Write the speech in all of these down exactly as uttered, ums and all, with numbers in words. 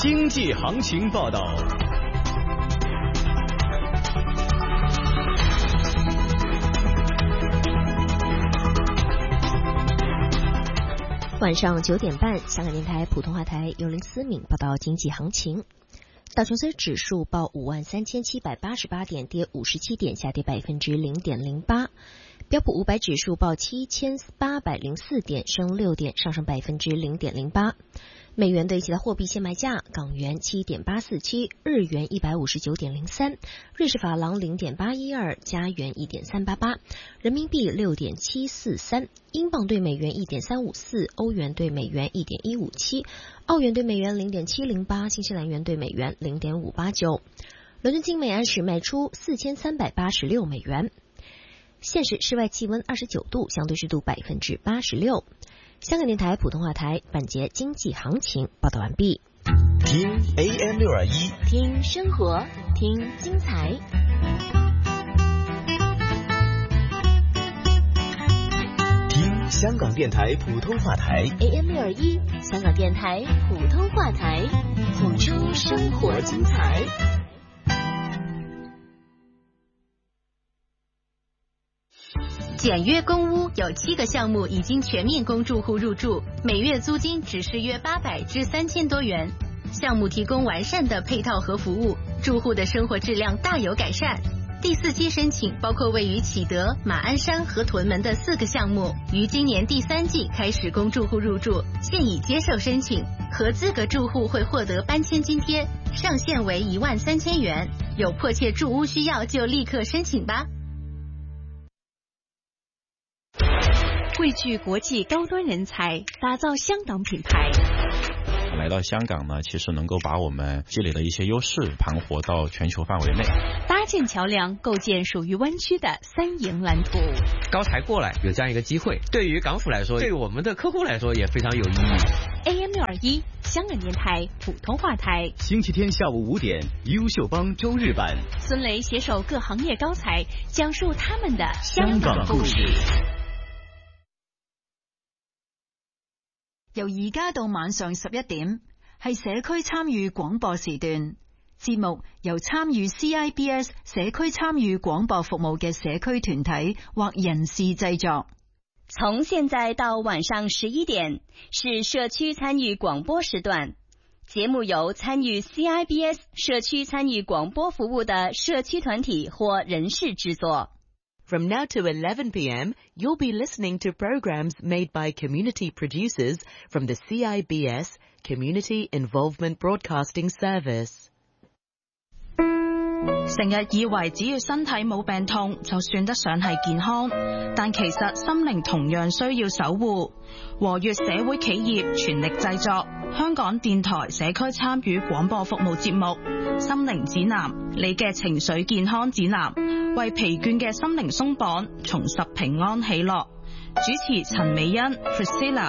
经济行情报道。 晚上九点半，香港电台普通话台由林思敏报道经济行情。道琼斯指数报五万三千七百八十八点，跌五十七点，下跌百分之零点零八。标普五百指数报七千八百零四点，升六点，上升百分之零点零八。美元对其他货币现卖价：港元七点八四七，日元一百五十九点零三，瑞士法郎零点八一二，加元一点三八八，人民币六点七四三，英镑对美元一点三五四，欧元对美元一点一五七，澳元对美元零点七零八，新西兰元对美元零点五八九。伦敦金每安士卖出四千三百八十六美元。现时室外气温二十九度，相对湿度百分之八十六。香港电台普通话台本节经济行情报道完毕。 听 A M 六二一， 听生活，听精彩。 听香港电台普通话台 A M 六二一，香港电台普通话台，谱出生活精彩。 简约公屋有七个项目已经全面供住户入住，每月租金只是约八百至三千多元。项目提供完善的配套和服务，住户的生活质量大有改善。第四期申请包括位于启德、马鞍山和屯门的四个项目，于今年第三季开始供住户入住，现已接受申请，合资格住户会获得搬迁津贴，上限为一万三千元。有迫切住屋需要就立刻申请吧。 汇聚国际高端人才，打造香港品牌。 来到香港呢，其实能够把我们积累的一些优势盘活到全球范围内， 搭建桥梁，构建属于湾区的三赢蓝图。 高才过来有这样一个机会，对于港府来说，对于我们的客户来说也非常有意义。 A M 六二一，香港电台普通话台， 星期天下午五点，优秀帮周日版， 孙雷携手各行业高才，讲述他们的香港故事。 由而家到晚上十一點，係社區參與廣播時段。節目由參與 C I B S 社區參與廣播服務嘅社區團體或人士製作。 從現在到晚上十一點，是社區參與廣播時段。節目由參與 C I B S 社區參與廣播服務的社區團體或人士製作。 From now to eleven p m, you'll be listening to programs made by community producers from the C I B S Community Involvement Broadcasting Service. 成日以為只要身體冇病痛就算得上係健康，但其實心靈同樣需要守護。和悅社會企業全力製作香港電台社區參與廣播服務節目《心靈指南》，你嘅情緒健康指南，為疲倦嘅心靈鬆綁，重拾平安喜樂。主持陳美欣 Priscilla。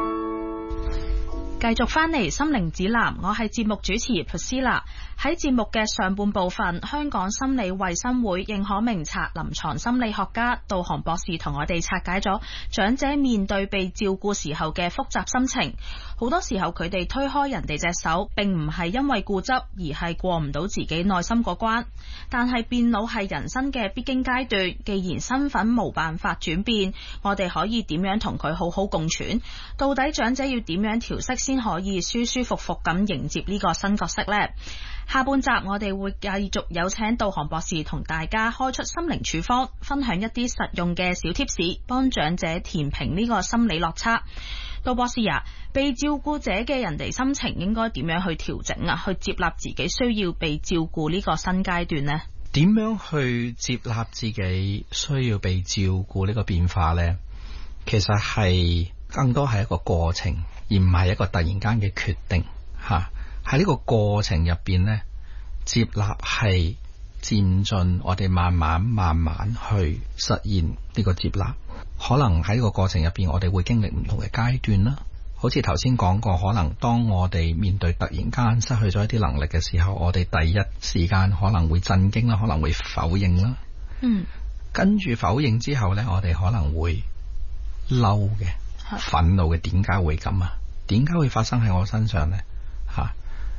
繼續返嚟心靈指南，我係節目主持 Priscilla。喺節目嘅上半部分，香港心理衛生會認可名冊臨床心理學家杜航博士同我哋拆解咗長者面對被照顧時候嘅複雜心情。好多時候佢哋推開人哋隻手，並唔係因為固執，而係過唔到自己內心嗰關。但係變老係人生嘅必經階段，既然身份冇辦法轉變，我哋可以點樣同佢好好共存？到底長者要點樣調適先可以舒舒服服咁迎接呢個新角色呢？下半集我哋會繼續有請杜航博士同大家開出心靈處方，分享一啲實用嘅小貼士，幫長者填平呢個心理落差。杜博士啊，被照顧者嘅人哋心情應該點樣去調整啊？去接納自己需要被照顧呢個新階段呢？ 點樣去接納自己需要被照顧呢個變化呢？其實係更多係一個過程，而唔係一個突然間嘅決定吓。喺呢個過程入邊呢，接納係漸進，我哋慢慢慢慢去實現呢個接納。可能喺呢個過程入邊，我哋會經歷唔同嘅階段啦。好似頭先講過，可能當我哋面對突然間失去咗一啲能力嘅時候，我哋第一時間可能會震驚啦，可能會否認啦。嗯，跟住否認之後呢，我哋可能會嬲嘅、憤怒嘅，點解會咁啊？點解會發生喺我身上呢？吓、啊，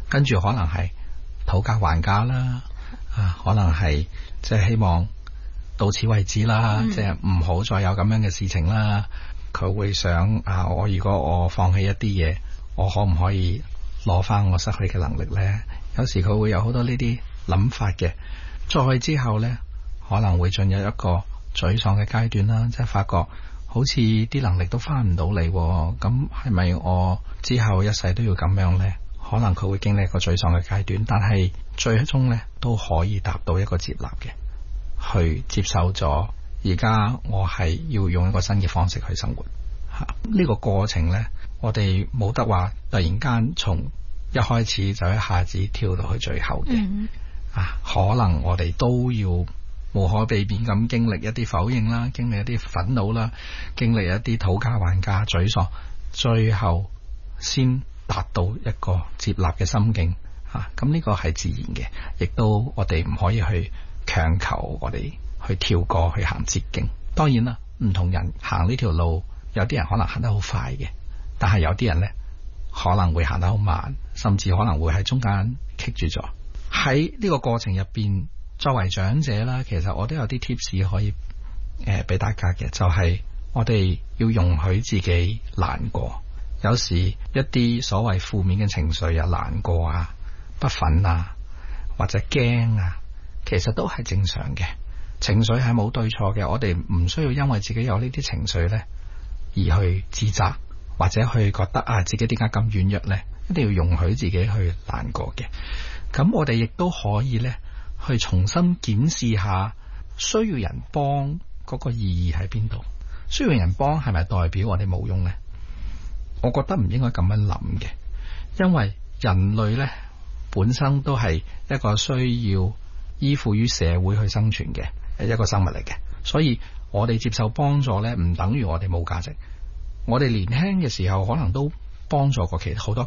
跟住可能係討價還價啦，啊，可能係即係希望到此為止啦，即係唔好再有咁樣嘅事情啦。佢會想啊，我如果我放棄一啲嘢，我可唔可以攞翻我失去嘅能力呢？有時佢會有好多呢啲諗法嘅。再之後呢，可能會進入一個沮喪嘅階段啦，即係發覺好似啲能力都翻唔到嚟，咁係咪我之後一世都要咁樣呢？可能佢會經歷一個沮喪嘅階段，但係最終呢都可以達到一個接納嘅，去接受咗而家我係要用一個新嘅方式去生活吓。呢個過程呢，我哋冇得話突然間從一開始就一下子跳到去最後嘅。嗯、啊，可能我哋都要無可避免咁經歷一啲否認啦，經歷一啲憤怒啦，經歷一啲討價還價、沮喪，最後先達到一個接納嘅心境吓。咁、啊、呢個係自然嘅，亦都我哋唔可以去強求我哋去跳過去行捷徑。當然啦，唔同人行呢條路，有啲人可能行得好快嘅，但係有啲人呢可能會行得好慢，甚至可能會喺中間棘住咗。喺呢個過程入邊，作為長者啦，其實我都有啲 tips 可以誒俾大家嘅，就係、是、我哋要容許自己難過。有時一啲所謂負面嘅情緒啊，難過啊、不忿啊或者驚啊，其實都係正常嘅。情緒係冇對錯嘅，我哋唔需要因為自己有呢啲情緒呢而去自責，或者去覺得啊自己點解咁軟弱呢？一定要容許自己去難過嘅。咁我哋亦都可以呢去重新檢視下需要人幫嗰個意義喺邊度。需要人幫係咪代表我哋冇用呢？我覺得唔應該咁樣諗嘅，因為人類呢本身都係一個需要依附於社會去生存嘅一個生物嚟嘅，所以我哋接受幫助呢，唔等於我哋冇價值。我哋年輕嘅時候可能都幫助過其他好多